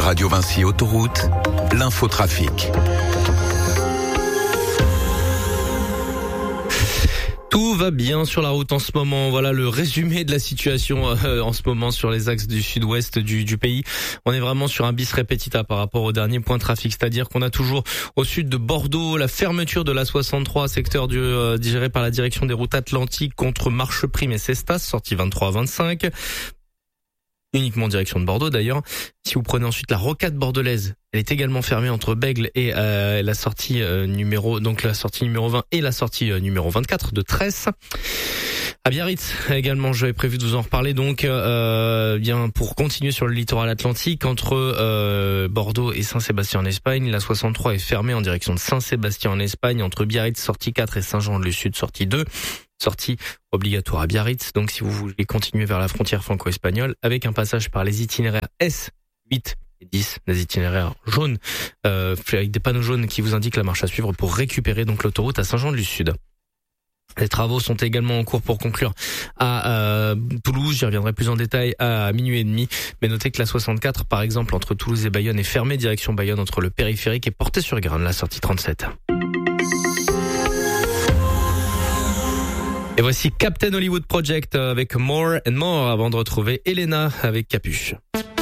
Radio Vinci Autoroute, l'infotrafic. Tout va bien sur la route en ce moment. Voilà le résumé de la situation en ce moment sur les axes du sud-ouest du pays. On est vraiment sur un bis repetita par rapport au dernier point de trafic. C'est-à-dire qu'on a toujours au sud de Bordeaux la fermeture de la 63, secteur géré par la direction des routes atlantiques contre Marcheprime et Cestas, sortie 23-25. Uniquement en direction de Bordeaux d'ailleurs. Si vous prenez ensuite la rocade bordelaise, elle est également fermée entre Bègles et la sortie numéro 20 et la sortie numéro 24 de Tresse. À Biarritz également, j'avais prévu de vous en reparler donc bien pour continuer sur le littoral atlantique entre Bordeaux et Saint-Sébastien en Espagne, la 63 est fermée en direction de Saint-Sébastien en Espagne entre Biarritz sortie 4 et Saint-Jean-de-Luz-Sud sortie 2. Sortie obligatoire à Biarritz, donc si vous voulez continuer vers la frontière franco-espagnole, avec un passage par les itinéraires S, 8 et 10, les itinéraires jaunes, avec des panneaux jaunes qui vous indiquent la marche à suivre pour récupérer donc l'autoroute à Saint-Jean-de-Luz-Sud. Les travaux sont également en cours pour conclure à Toulouse, j'y reviendrai plus en détail à minuit et demi, mais notez que la 64 par exemple entre Toulouse et Bayonne est fermée direction Bayonne entre le périphérique et Portet-sur-Grain, la sortie 37. Et voici Captain Hollywood Project avec More and More avant de retrouver Elena avec Capuche.